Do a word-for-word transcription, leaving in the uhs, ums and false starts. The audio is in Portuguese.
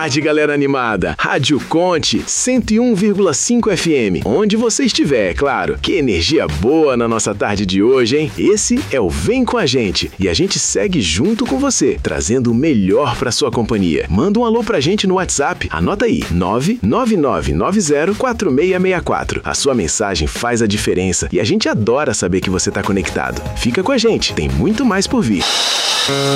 tarde, galera animada. Rádio Conte cento e um vírgula cinco F M, onde você estiver, é claro. Que energia boa na nossa tarde de hoje, hein? Esse é o Vem Com a Gente e a gente segue junto com você, trazendo o melhor pra sua companhia. Manda um alô pra gente no WhatsApp. Anota aí, nove nove nove nove zero quatro seis seis quatro. A sua mensagem faz a diferença e a gente adora saber que você tá conectado. Fica com a gente, tem muito mais por vir.